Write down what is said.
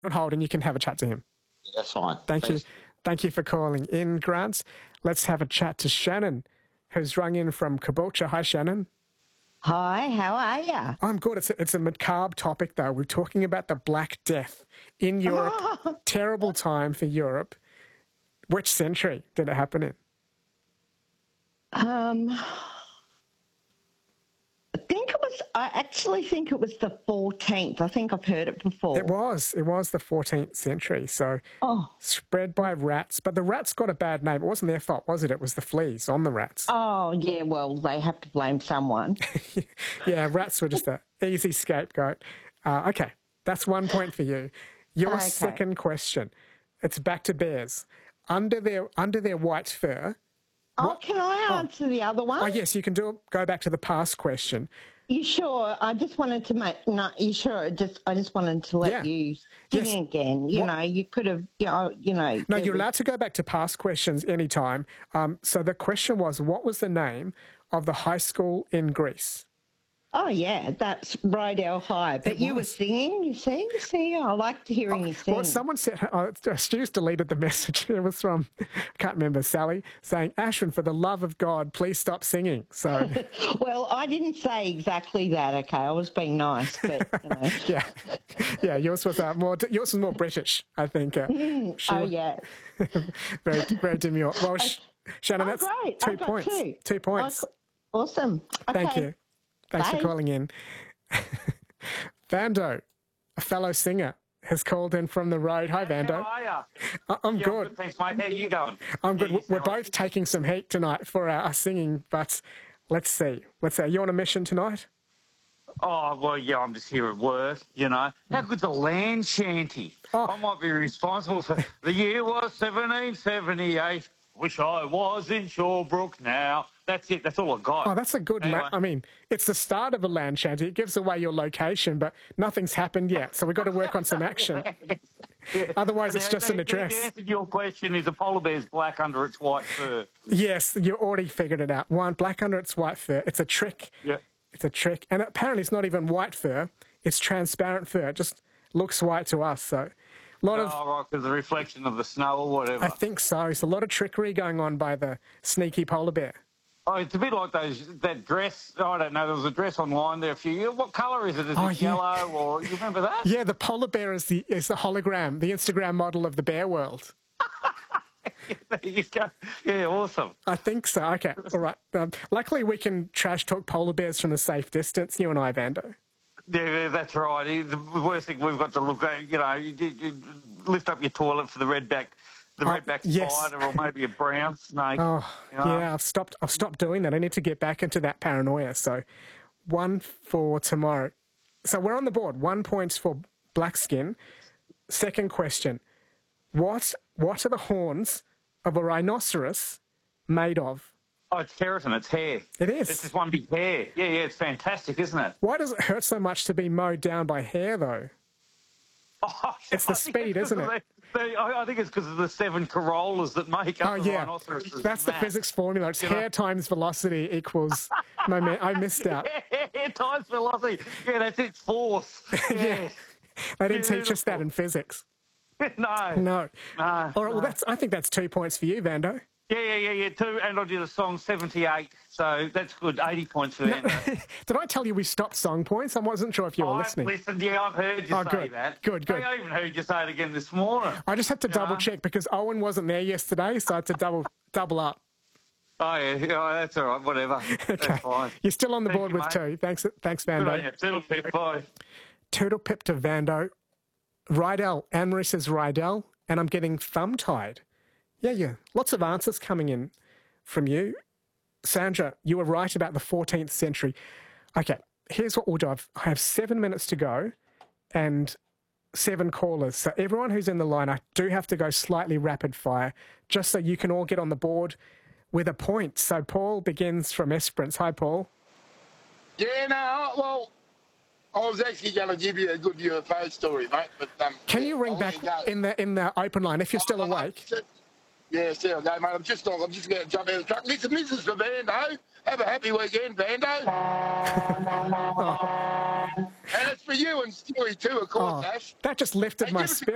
on hold and you can have a chat to him. Yeah, that's fine. Thank you. Thank you for calling in, Grant. Let's have a chat to Shannon, who's rung in from Caboolture. Hi, Shannon. Hi, how are you? I'm good. It's a macabre topic, though. We're talking about the Black Death in Europe. Terrible time for Europe. Which century did it happen in? I actually think it was the 14th. I think I've heard it before. It was the 14th century. So spread by rats. But the rats got a bad name. It wasn't their fault, was it? It was the fleas on the rats. Oh, yeah, well, they have to blame someone. Yeah, rats were just an easy scapegoat. Okay, that's 1 point for you. Your second question. It's back to bears. Under their white fur... Can I answer the other one? Oh, yes, you can do it. Go back to the past question. You sure? I just wanted to make... No, you sure? I just wanted to let you sing again. You know, you could have... No, you're allowed to go back to past questions anytime. So the question was, what was the name of the high school in Greece? Oh, yeah, that's Rydell High. But you were singing, you see? I liked hearing you sing. Well, someone said, Stu's deleted the message. It was from, I can't remember, Sally, saying, Ashwin, for the love of God, please stop singing. So, well, I didn't say exactly that, okay? I was being nice, but, yeah, yours was more British, I think. Oh, yeah. very, very demure. Well, Shannon, that's great. 2 points. 2 points. Awesome. Okay. Thank you. Thanks for calling in. Vando, a fellow singer, has called in from the road. Hi, Vando. How are you? I'm good. Thanks, mate. How are you going? I'm good. We're both taking some heat tonight for our singing, but let's see. Are you on a mission tonight? Oh, well, yeah, I'm just here at work, you know. How good's a land shanty? I might be responsible for... The year was 1778. Wish I was in Shawbrook now. That's it. That's all I got. Oh, that's a good... Anyway. I mean, it's the start of a land shanty. It gives away your location, but nothing's happened yet, so we've got to work on some action. Otherwise, it's just an address. The answer to your question is a polar bear's black under its white fur. Yes, you already figured it out. One, black under its white fur. It's a trick. Yeah. It's a trick. And apparently it's not even white fur. It's transparent fur. It just looks white to us, so... right, because the reflection of the snow or whatever. I think so. It's a lot of trickery going on by the sneaky polar bear. Oh, it's a bit like that dress. I don't know. There was a dress online there a few years. What colour is it? Is it yellow or... You remember that? Yeah, the polar bear is the hologram, the Instagram model of the bear world. There you go. Yeah, awesome. I think so. Okay, all right. Luckily, we can trash talk polar bears from a safe distance, you and I, Vando. Yeah, that's right. The worst thing we've got to look at, you lift up your toilet for the redback spider or maybe a brown snake. Oh, yeah, I've stopped doing that. I need to get back into that paranoia. So 1 for tomorrow. So we're on the board. 1 point for black skin. Second question. What are the horns of a rhinoceros made of? Oh, it's keratin. It's hair. It is. It's just one big hair. Yeah, it's fantastic, isn't it? Why does it hurt so much to be mowed down by hair, though? Oh, it's the speed, isn't it? I think it's because of the 7 corollas that make up the rhinoceros. That's the physics formula. It's hair times velocity equals moment. I missed out. Hair times velocity. Yeah, that's its force. Yeah. They didn't teach us that in physics. No. All right, well, I think that's 2 points for you, Vando. Yeah, 2, and I did a song 78, so that's good, 80 points for Vando. Did I tell you we stopped song points? I wasn't sure if you were listening. I've listened, I've heard you say that. Good. I even heard you say it again this morning. I just had to double check because Owen wasn't there yesterday, so I had to double up. Oh, yeah, that's all right, whatever. Okay. That's fine. You're still on the board with 2. Thanks, Vando. Good on you. Toodle pip, bye. Toodle pip to Vando. Rydell. Anne-Marie says Rydell, and I'm getting thumb-tied. Yeah. Lots of answers coming in from you. Sandra, you were right about the 14th century. Okay, here's what we'll do. I have 7 minutes to go and 7 callers. So everyone who's in the line, I do have to go slightly rapid fire just so you can all get on the board with a point. So Paul begins from Esperance. Hi, Paul. Yeah, no, well, I was actually going to give you a good UFO story, mate. But can you ring back in the open line if you're still awake? Yeah, still go, mate. I'm just going to jump out of the truck. Listen, this is for Vando. Have a happy weekend, Vando. And it's for you and Stewie too, of course, Ash. That just lifted my spirit.